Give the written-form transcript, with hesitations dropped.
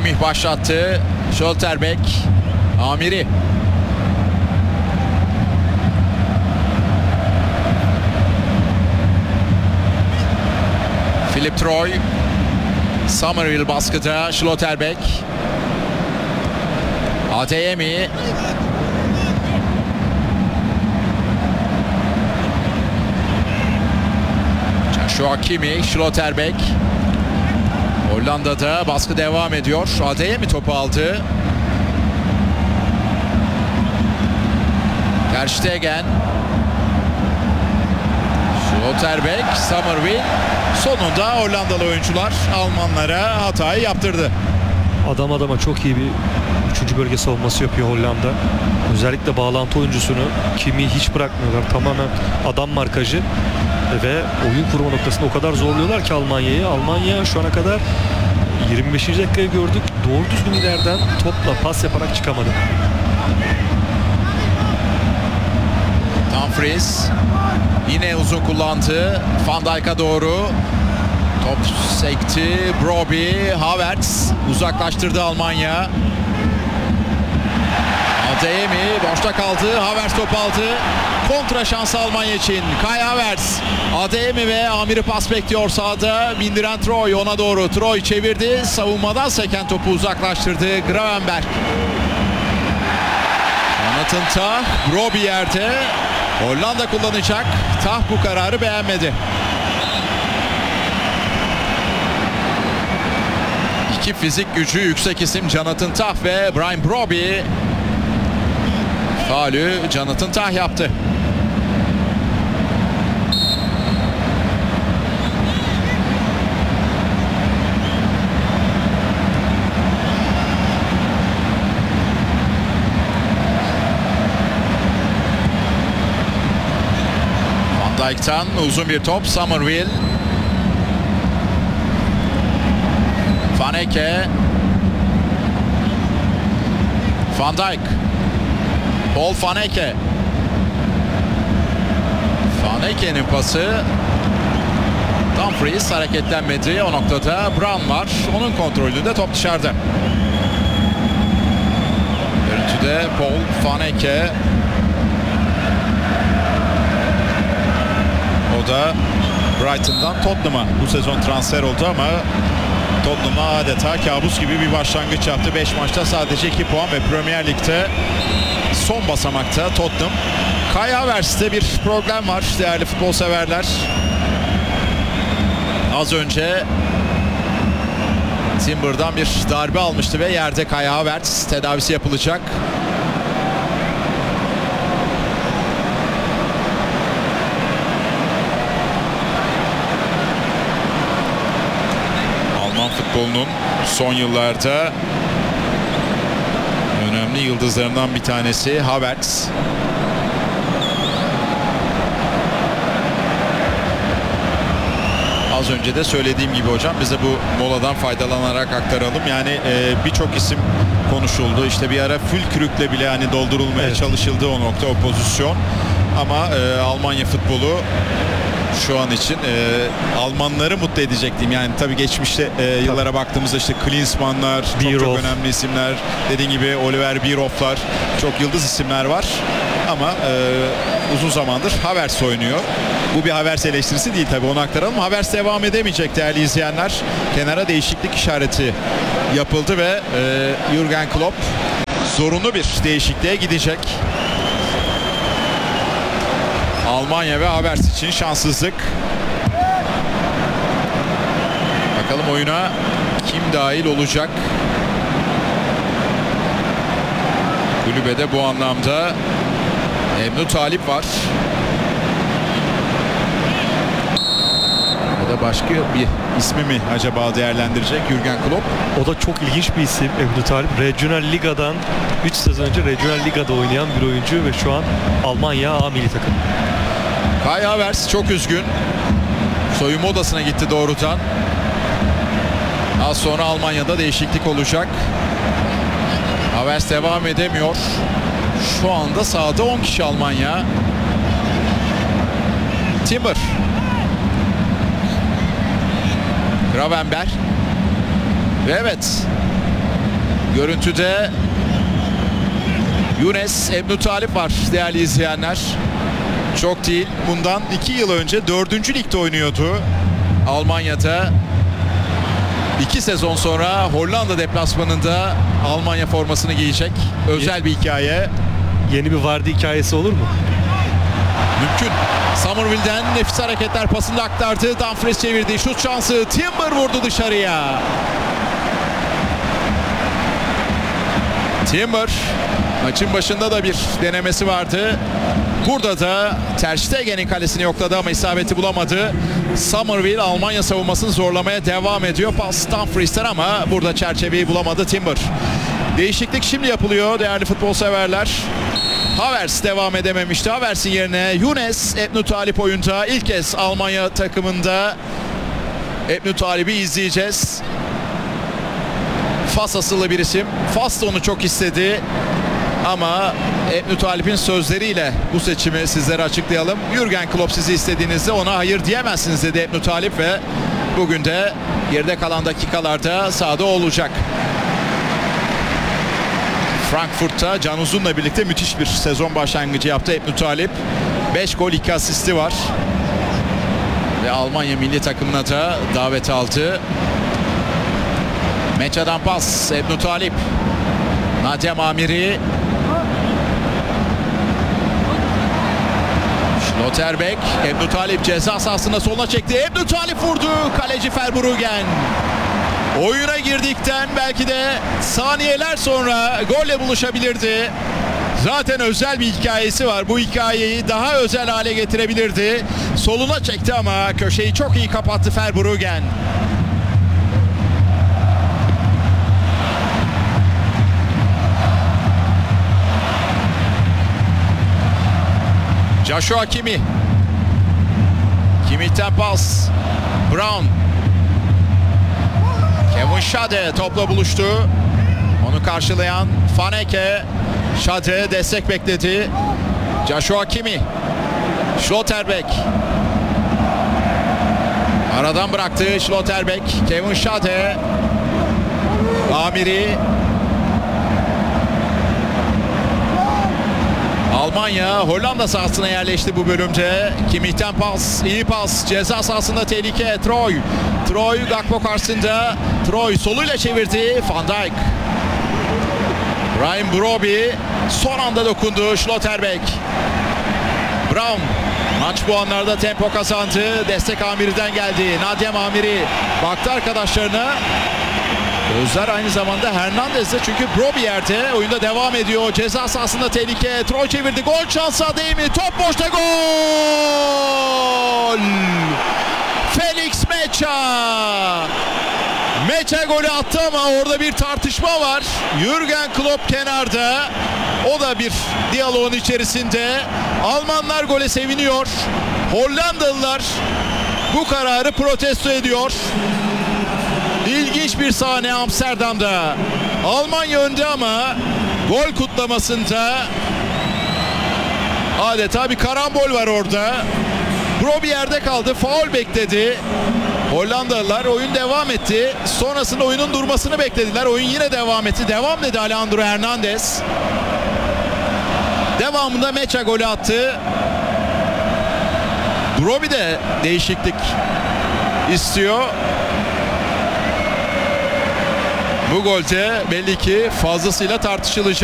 Kimmich başlattı. Schlotterbeck. Amiri. Philip Troy. Somerville baskıda. Schlotterbeck. Adeyemi. Joshua Kimmich. Schlotterbeck. Hollanda'da baskı devam ediyor. Adeyemi topu aldı. Ter Stegen. Schlotterbeck, Somerville. Sonunda Hollandalı oyuncular Almanlara hatayı yaptırdı. Adam adama çok iyi bir 3. bölge savunması yapıyor Hollanda. Özellikle bağlantı oyuncusunu Kimmich'i hiç bırakmıyorlar. Tamamen adam markajı ve oyun kurma noktasında o kadar zorluyorlar ki Almanya'yı. Almanya şu ana kadar 25. dakikayı gördük. Doğru düzgün ileriden topla pas yaparak çıkamadı. Dumfries yine uzun kullandı. Van Dijk'a doğru. Top sekti. Brobbey, Havertz uzaklaştırdı Almanya. Adeyemi boşta kaldı. Havertz top aldı. Kontra şansı Almanya için. Kai Havertz. Adeyemi ve Amiri pas bekliyor sahada. Bindiren Troy ona doğru. Troy çevirdi. Savunmadan seken topu uzaklaştırdı. Gravenberch. Jonathan Tah. Brobbey yerde. Hollanda kullanacak. Tah bu kararı beğenmedi. İki fizik gücü yüksek isim Jonathan Tah ve Brian Brobbey. Faulü Jonathan Tah yaptı. Van Dijk'tan uzun bir top. Somerville. Van Ecke. Van Dijk. Paul Van Ecke. Van Ecke'nin pası. Dumfries hareketlenmedi. O noktada Brown var. Onun kontrolünde top dışarıda. Görüntüde Paul Van Ecke. O da Brighton'dan Tottenham'a bu sezon transfer oldu ama Tottenham'a adeta kabus gibi bir başlangıç yaptı. 5 maçta sadece 2 puan ve Premier Lig'de son basamakta Tottenham. Kai Havertz'te bir problem var değerli futbol severler. Az önce Timber'dan bir darbe almıştı ve yerde Kai Havertz, tedavisi yapılacak. Alman futbolunun son yıllarda önemli yıldızlarından bir tanesi Havertz. Az önce de söylediğim gibi hocam, bize bu moladan faydalanarak aktaralım. Yani birçok isim konuşuldu. İşte bir ara Füllkrug'le bile hani doldurulmaya çalışıldı o nokta, o pozisyon. Ama Almanya futbolu şu an için Almanları mutlu edecek diyeyim. Yani tabii geçmişte yıllara baktığımızda işte Klinsmann'lar, çok önemli isimler. Dediğim gibi Oliver Bierhoff'lar, çok yıldız isimler var. Ama uzun zamandır Havertz oynuyor. Bu bir Havertz eleştirisi değil tabii, onu aktaralım. Havertz devam edemeyecek değerli izleyenler. Kenara değişiklik işareti yapıldı ve Jürgen Klopp zorunlu bir değişikliğe gidecek. Almanya ve Havertz için şanssızlık. Bakalım oyuna kim dahil olacak? Kulübede bu anlamda Emre Talip var. Ya da başka bir ismi mi acaba değerlendirecek Jürgen Klopp? O da çok ilginç bir isim Emre Talip. Regional Liga'dan 3 sezon önce Regional Liga'da oynayan bir oyuncu ve şu an Almanya A milli takım. Kai Havertz çok üzgün. Soyunma odasına gitti doğrudan. Az sonra Almanya'da değişiklik olacak. Havertz devam edemiyor. Şu anda sahada 10 kişi Almanya. Timber. Gravenberch. Ve evet, Görüntüde Younes Ebnu Talip var değerli izleyenler. Çok değil. Bundan 2 yıl önce 4. ligde oynuyordu Almanya'da. 2 sezon sonra Hollanda deplasmanında Almanya formasını giyecek. Özel bir hikaye. Yeni bir Vardy hikayesi olur mu? Mümkün. Somerville'den nefis hareketler, pasını aktardı. Dumfries çevirdi. Şut şansı. Timber vurdu dışarıya. Timber maçın başında da bir denemesi vardı. Burada da Ter Stegen'in kalesini yokladı ama isabeti bulamadı. Somerville Almanya savunmasını zorlamaya devam ediyor. Pas Dumfries'ten ama burada çerçeveyi bulamadı Timber. Değişiklik şimdi yapılıyor değerli futbol severler. Havertz devam edememişti. Havertz'in yerine Younes Ebnu Talip oyunda. İlk kez Almanya takımında Ebnu Talip'i izleyeceğiz. Fas asıllı bir isim. Fas da onu çok istedi. Ama Ebnu Talip'in sözleriyle bu seçimi sizlere açıklayalım. Jürgen Klopp sizi istediğinizde ona hayır diyemezsiniz dedi Ebnu Talip ve bugün de geride kalan dakikalarda sahada olacak. Frankfurt'ta Can Uzun'la birlikte müthiş bir sezon başlangıcı yaptı Ebnu Talip. 5 gol 2 asisti var. Ve Almanya milli takımına da davet aldı. Meça'dan pas Ebnu Talip. Nadem Amiri. Schlotterbeck. Ebnu Talip ceza sahasına soluna çekti. Ebnu Talip vurdu. Kaleci Verbruggen. Oyuna girdikten belki de saniyeler sonra golle buluşabilirdi. Zaten özel bir hikayesi var. Bu hikayeyi daha özel hale getirebilirdi. Soluna çekti ama köşeyi çok iyi kapattı Verbruggen. Joshua Kimmich. Kimmich'ten pas. Brown. Kevin Schade topla buluştu. Onu karşılayan Faneke. Schade destek bekledi. Joshua Kimmich. Schlotterbeck. Aradan bıraktı Schlotterbeck. Kevin Schade. Amiri. Almanya Hollanda sahasına yerleşti bu bölümde. Kimmich'ten pas, iyi pas. Ceza sahasında tehlike. Troy Gakpo karşısında. Troy soluyla çevirdi. Van Dijk. Ryan Brobbey son anda dokundu. Schlotterbeck. Brown. Maç bu anlarda tempo kazandı. Destek Amiri'den geldi. Nadem Amiri baktı arkadaşlarına. Gözler aynı zamanda Hernandez'de çünkü Brobbey yerde. Oyunda devam ediyor. Ceza sahasında tehlike. Troy çevirdi. Gol şansı değil mi? Top boşta gol! Felix Mecha! Mecha golü attı ama orada bir tartışma var. Jürgen Klopp kenarda. O da bir diyaloğun içerisinde. Almanlar gole seviniyor. Hollandalılar bu kararı protesto ediyor. İlginç bir sahne Amsterdam'da. Almanya önde ama gol kutlamasında adeta bir karambol var orada. Brobbey yerde kaldı. Faul bekledi. Hollandalılar oyun devam etti. Sonrasında oyunun durmasını beklediler. Oyun yine devam etti. Devam dedi Alejandro Hernandez. Devamında Mecha golü attı. Brobbey de değişiklik istiyor. Bu golde belli ki fazlasıyla tartışılacak.